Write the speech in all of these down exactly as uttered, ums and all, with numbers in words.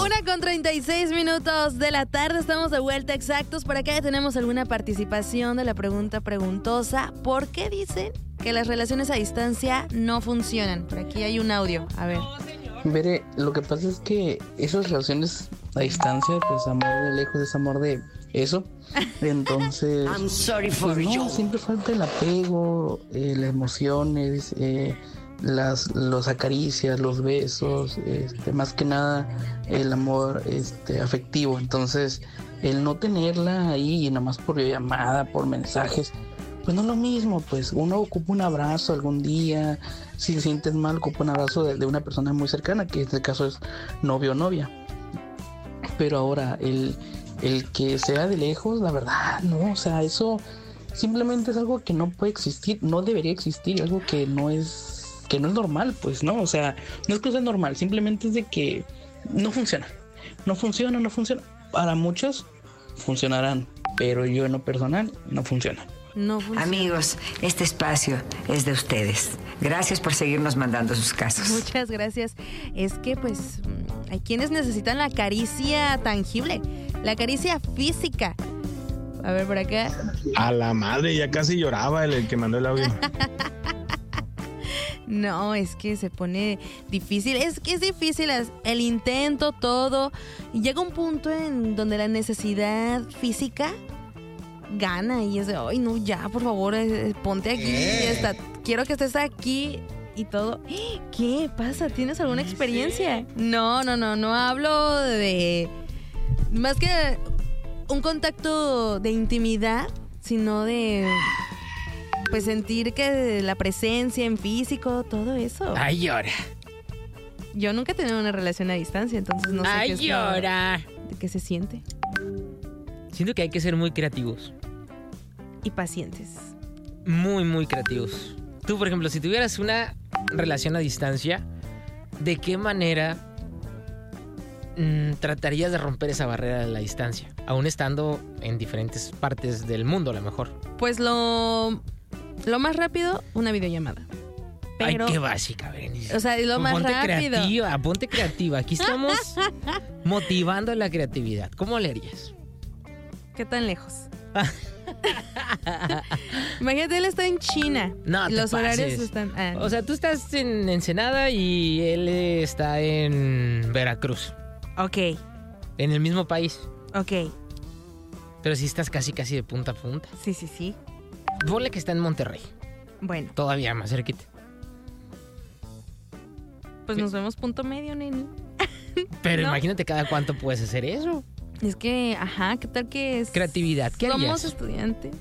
Una con treinta y seis minutos de la tarde, estamos de vuelta exactos. Por acá ya tenemos alguna participación de la pregunta preguntosa. ¿Por qué dicen que las relaciones a distancia no funcionan? Por aquí hay un audio, a ver. Veré, lo que pasa es que esas relaciones a distancia, pues amor de lejos es amor de eso. Entonces, I'm sorry for pues no, you. siempre falta el apego, eh, las emociones, eh, las los acaricias, los besos, este, más que nada el amor este afectivo. Entonces, el no tenerla ahí y nada más por llamada, por mensajes, pues no es lo mismo. Pues uno ocupa un abrazo algún día, si te sientes mal ocupa un abrazo de, de una persona muy cercana, que en este caso es novio o novia. Pero ahora el el que sea de lejos, la verdad, no, o sea, eso simplemente es algo que no puede existir, no debería existir, algo que no es que no es normal, pues, ¿no? O sea, no es que sea normal, simplemente es de que no funciona. No funciona, no funciona. Para muchos funcionarán, pero yo en lo personal no funciona. No funciona. Amigos, este espacio es de ustedes. Gracias por seguirnos mandando sus casos. Muchas gracias. Es que pues hay quienes necesitan la caricia tangible, la caricia física. A ver, por acá. A la madre, ya casi lloraba el, el que mandó el audio. No, es que se pone difícil. Es que es difícil el intento, todo. Y llega un punto en donde la necesidad física gana y es de, ay, no, ya, por favor, eh, ponte aquí. Está, quiero que estés aquí y todo. ¿Qué pasa? ¿Tienes alguna experiencia? No, no, no, no hablo de... Más que un contacto de intimidad, sino de... Pues sentir que la presencia en físico, todo eso. Ay, llora. Yo nunca he tenido una relación a distancia, entonces no sé Ay, qué es llora. lo- de qué se siente. Siento que hay que ser muy creativos. Y pacientes. Muy, muy creativos. Tú, por ejemplo, si tuvieras una relación a distancia, ¿de qué manera mmm, tratarías de romper esa barrera de la distancia? Aún estando en diferentes partes del mundo, a lo mejor. Pues lo... Lo más rápido, una videollamada. Pero, Ay, qué básica, Berenice. o sea, lo más ponte rápido. creativa, ponte creativa. Aquí estamos motivando la creatividad. ¿Cómo le harías? ¿Qué tan lejos? Imagínate, él está en China. No te Los horarios pases. están... ah, O sea, tú estás en Ensenada y él está en Veracruz. ok, En el mismo país. ok. Pero sí estás casi, casi de punta a punta. Sí, sí, sí. Ponle que está en Monterrey. Bueno, Todavía más cerquita. pues nos vemos punto medio, neni. Pero ¿No? imagínate cada cuánto puedes hacer eso. Es que, ajá, ¿qué tal que es? Creatividad, ¿qué Somos harías? estudiantes.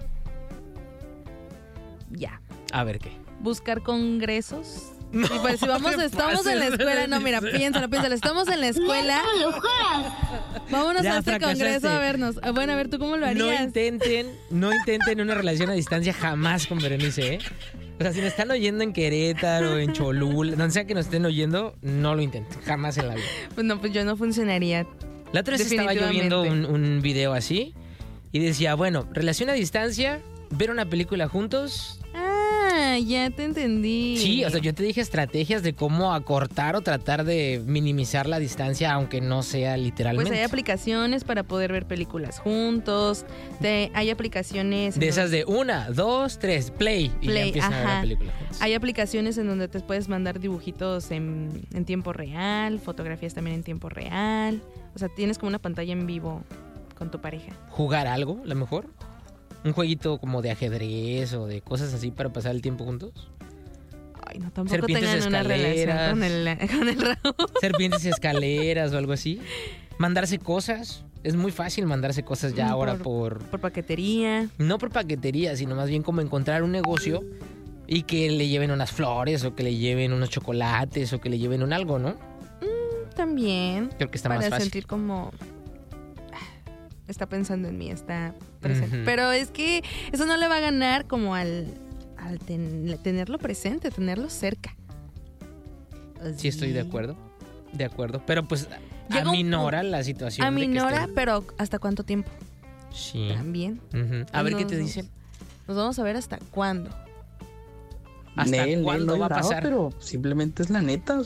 Ya. A ver qué. Buscar congresos. No, y pues si vamos, te estamos en la pases, escuela. No, mira, Berenice. piénsalo, piénsalo. Estamos en la escuela. Vámonos Ya a este fracasaste. congreso a vernos. Ah, bueno, a ver, ¿tú cómo lo No harías? intenten, no intenten una relación a distancia jamás con Berenice, ¿eh? O sea, si nos están oyendo en Querétaro, en Cholula, donde sea que nos estén oyendo, no lo intenten, jamás en la vida. Pues no, pues yo no funcionaría. La otra vez estaba yo viendo un, Definitivamente. un video así y decía, bueno, relación a distancia, ver una película juntos. Ah, ya te entendí. Sí, o sea, yo te dije estrategias de cómo acortar o tratar de minimizar la distancia, aunque no sea literalmente. Pues hay aplicaciones para poder ver películas juntos. Te- hay aplicaciones... en De esas donde- de una, dos, tres, play, y ya Play, empiezan a ver ajá. la película juntos. Hay aplicaciones en donde te puedes mandar dibujitos en, en tiempo real, fotografías también en tiempo real. O sea, tienes como una pantalla en vivo con tu pareja. Jugar algo, a lo mejor. Un jueguito como de ajedrez o de cosas así para pasar el tiempo juntos. Ay, no, tampoco Serpientes tengan una relación escaleras. con el, con el Raúl. Serpientes y escaleras o algo así. Mandarse cosas. Es muy fácil mandarse cosas ya Mm, ahora por- por... Por paquetería. No por paquetería, sino más bien como encontrar un negocio y que le lleven unas flores o que le lleven unos chocolates o que le lleven un algo, ¿no? También. Creo que está para más fácil. sentir como... ah, está pensando en mí, está presente. Ujú. Pero es que eso no le va a ganar como al, al ten- tenerlo presente, tenerlo cerca. Sí, estoy de acuerdo. De acuerdo. Pero pues Llega un aminora punto- la situación. de que Aminora, estén- pero ¿hasta cuánto tiempo? Sí. También. Ujú. A ver qué No, te no. dicen. Nos vamos a ver hasta cuándo. ¿Hasta Nel, Nel, cuándo no va a lloraba, pasar? Pero simplemente es la neta, o sea,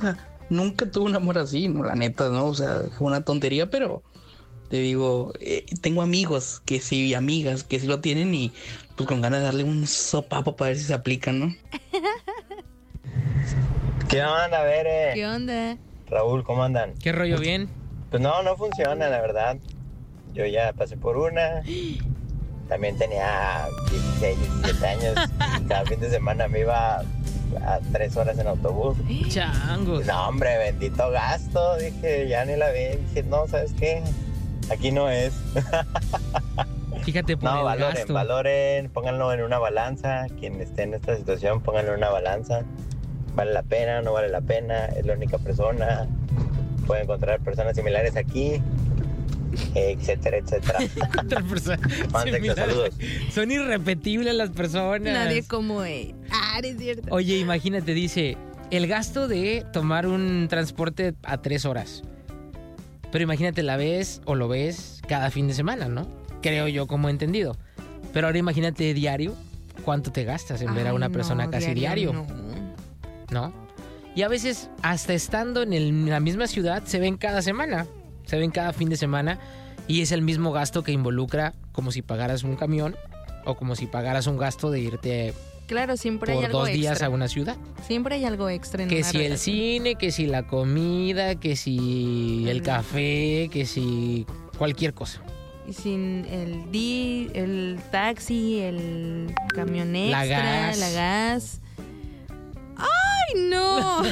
nunca tuve un amor así, no, la neta, ¿no? O sea, fue una tontería, pero te digo, eh, tengo amigos que sí, amigas que sí lo tienen y pues con ganas de darle un sopapo para ver si se aplican, ¿no? ¿Qué onda, Bere? ¿Qué onda? Raúl, ¿cómo andan? ¿Qué rollo, bien? Pues no, no funciona, la verdad. Yo ya pasé por una. También tenía dieciséis, diecisiete años. Cada fin de semana me iba a tres horas en autobús. Changos. No, hombre, bendito gasto. Dije, ya ni la vi. Dije, no, ¿sabes qué? Aquí no es. Fíjate por No, el valoren, gasto. valoren. Pónganlo en una balanza. Quien esté en esta situación, pónganlo en una balanza. ¿Vale la pena? ¿No vale la pena? ¿Es la única persona? Pueden encontrar personas similares aquí, etcétera, etcétera. Otra persona Manteca, similar. saludos. Son irrepetibles las personas. Nadie como él. Ah, es cierto. Oye, imagínate, dice, el gasto de tomar un transporte a tres horas. Pero imagínate, la ves o lo ves cada fin de semana, ¿no? Creo yo como he entendido. Pero ahora imagínate diario, ¿cuánto te gastas en ver a Ay, una no, persona casi diario? No. ¿No? Y a veces, hasta estando en, el- en la misma ciudad, se ven cada semana. Se ven cada fin de semana. Y es el mismo gasto que involucra como si pagaras un camión o como si pagaras un gasto de irte Claro, siempre hay por algo dos días extra. a una ciudad. Siempre hay algo extra en Que una si el relación. cine, que si la comida, que si el Mm. café, que si cualquier cosa. Y sin el di, el taxi, el camión La extra, gas. la gas. ¡Ay, no!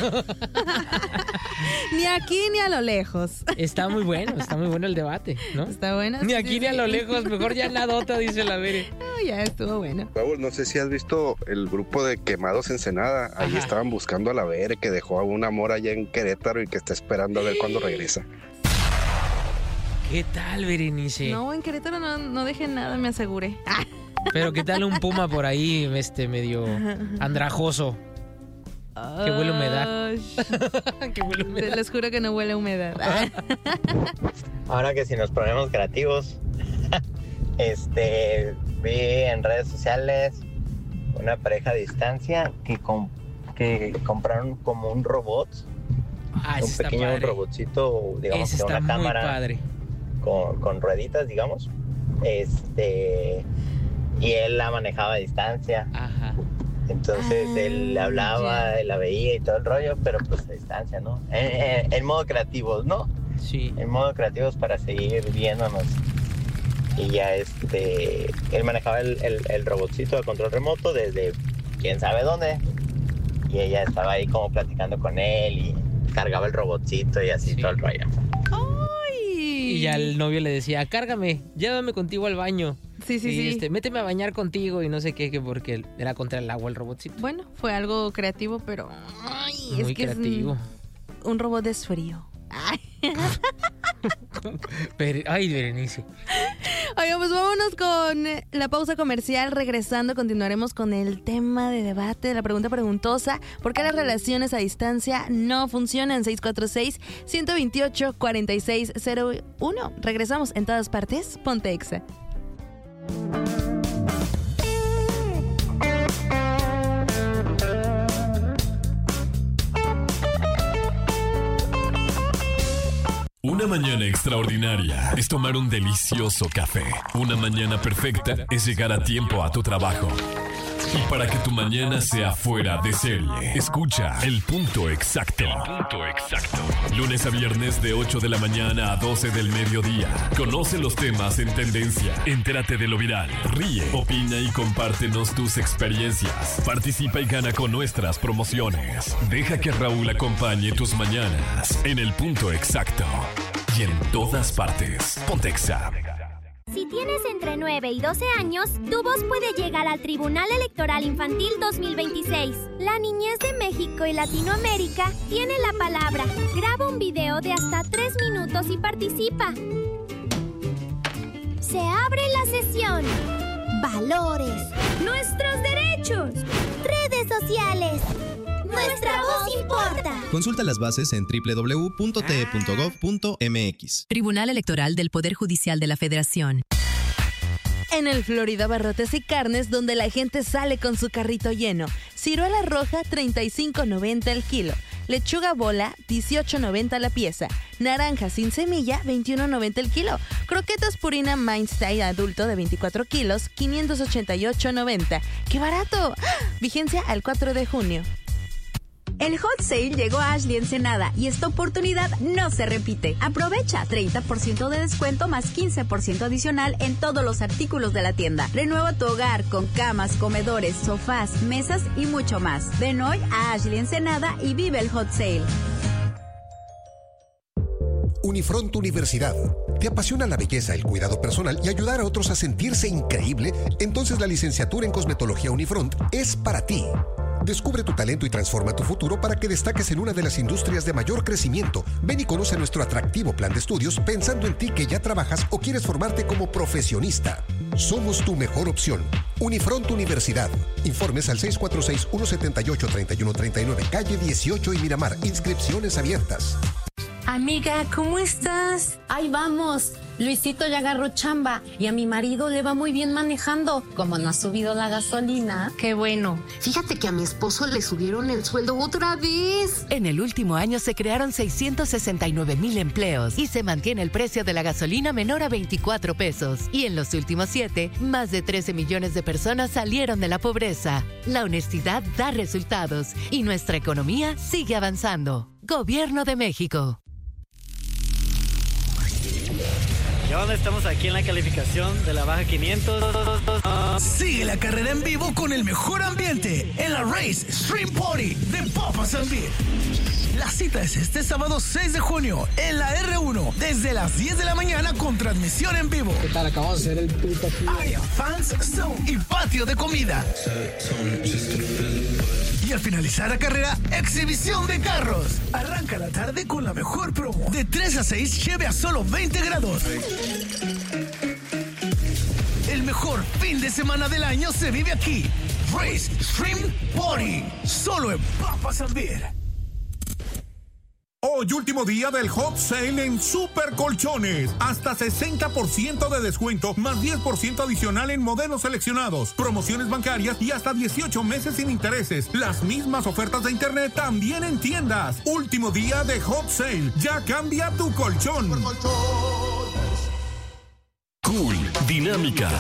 Ni aquí ni a lo lejos. Está muy bueno, está muy bueno el debate, ¿no? ¿Está bueno? Ni Sí, aquí sí, ni a sí. lo lejos, mejor ya nadota, dice la Bere. No, ya estuvo bueno. Raúl, no sé si has visto el grupo de Quemados Ensenada. Ahí Ajá. estaban buscando a la Bere, que dejó a un amor allá en Querétaro y que está esperando a ver cuándo regresa. ¿Qué tal, Berenice? No, en Querétaro no, no dejen nada, me aseguré. Ah. Pero ¿qué tal un puma por ahí, este, medio andrajoso? Que huele a humedad. Ay, Que huele a humedad. les juro que no huele a humedad. Ah. Ahora que si nos ponemos creativos, este, vi en redes sociales una pareja a distancia que, com- que compraron como un robot, Ah, ese un está pequeño padre. robotcito, digamos, Ese que está una muy cámara padre. con, con rueditas, digamos. Este, y él la manejaba a distancia. Ajá. Entonces Ah, él le hablaba, ya. él la veía y todo el rollo, pero pues a distancia, ¿no? En, en- en modo creativos, ¿no? Sí. En modo creativos para seguir viéndonos. Y ya este, él manejaba el, el, el robotcito de control remoto desde quién sabe dónde. Y ella estaba ahí como platicando con él y cargaba el robotcito y así Sí. todo el rollo. Ay. Y ya el novio le decía, cárgame, llévame contigo al baño. Sí, sí, y sí. este, méteme a bañar contigo y no sé qué, que porque era contra el agua el robotcito. Bueno, fue algo creativo, pero... Ay, Muy es que creativo. es un, un robot es frío. Ay. Pero, ay, Berenice. Oiga, pues vámonos con la pausa comercial. Regresando, continuaremos con el tema de debate, la pregunta preguntosa. ¿Por qué las relaciones a distancia no funcionan? seis cuatro seis, uno dos ocho, cuatro seis cero uno. Regresamos en todas partes. Ponte Exa. Una mañana extraordinaria es tomar un delicioso café. Una mañana perfecta es llegar a tiempo a tu trabajo. Y para que tu mañana sea fuera de serie, escucha El Punto Exacto. El Punto Exacto. Lunes a viernes de ocho de la mañana a doce del mediodía. Conoce los temas en tendencia. Entérate de lo viral. Ríe, opina y compártenos tus experiencias. Participa y gana con nuestras promociones. Deja que Raúl acompañe tus mañanas en El Punto Exacto. Y en todas partes. Pontexa. Si tienes entre nueve y doce años, tu voz puede llegar al Tribunal Electoral Infantil dos mil veintiséis. La niñez de México y Latinoamérica tiene la palabra. Graba un video de hasta tres minutos y participa. Se abre la sesión. Valores. Nuestros derechos. Redes sociales. Nuestra voz importa. Consulta las bases en doble u doble u doble u punto t e punto gov punto m x. Tribunal Electoral del Poder Judicial de la Federación. En el Florida Barrotes y Carnes, donde la gente sale con su carrito lleno. Ciruela roja, treinta y cinco noventa el kilo. Lechuga bola, dieciocho noventa la pieza. Naranja sin semilla, veintiuno noventa el kilo. Croquetas Purina Mindstyle adulto de veinticuatro kilos, quinientos ochenta y ocho noventa. ¡Qué barato! Vigencia al cuatro de junio. El Hot Sale llegó a Ashley Ensenada y esta oportunidad no se repite. Aprovecha treinta por ciento de descuento más quince por ciento adicional en todos los artículos de la tienda. Renueva tu hogar con camas, comedores, sofás, mesas y mucho más. Ven hoy a Ashley Ensenada y vive el Hot Sale. Unifront Universidad. ¿Te apasiona la belleza, el cuidado personal y ayudar a otros a sentirse increíble? Entonces la licenciatura en Cosmetología Unifront es para ti. Descubre tu talento y transforma tu futuro para que destaques en una de las industrias de mayor crecimiento. Ven y conoce nuestro atractivo plan de estudios pensando en ti que ya trabajas o quieres formarte como profesionista. Somos tu mejor opción. Unifront Universidad. Informes al seis cuatro seis, uno siete ocho, tres uno tres nueve, calle dieciocho y Miramar. Inscripciones abiertas. Amiga, ¿cómo estás? Ahí vamos. Luisito ya agarró chamba y a mi marido le va muy bien manejando. Como no ha subido la gasolina. Qué bueno. Fíjate que a mi esposo le subieron el sueldo otra vez. En el último año se crearon seiscientos sesenta y nueve mil empleos y se mantiene el precio de la gasolina menor a veinticuatro pesos. Y en los últimos siete, más de trece millones de personas salieron de la pobreza. La honestidad da resultados y nuestra economía sigue avanzando. Gobierno de México. ¿Y ahora estamos aquí en la calificación de la Baja quinientos? Sigue la carrera en vivo con el mejor ambiente en la Race Stream Party de Papas and Beer. La cita es este sábado seis de junio en la erre uno desde las diez de la mañana con transmisión en vivo. ¿Qué tal? Acabamos de hacer el pito aquí. Área, fans, zone y patio de comida. Y al finalizar la carrera, exhibición de carros. Arranca la tarde con la mejor promo. De tres a seis, lleve a solo veinte grados. El mejor fin de semana del año se vive aquí. Race Stream Party. Solo en Papas and Beer. Hoy último día del Hot Sale en Super Colchones. Hasta sesenta por ciento de descuento, más diez por ciento adicional en modelos seleccionados, promociones bancarias y hasta dieciocho meses sin intereses. Las mismas ofertas de internet también en tiendas. Último día de Hot Sale. Ya cambia tu colchón. Cool, dinámica,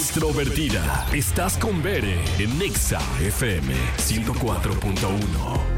extrovertida. Estás con Bere en Nexa F M ciento cuatro punto uno.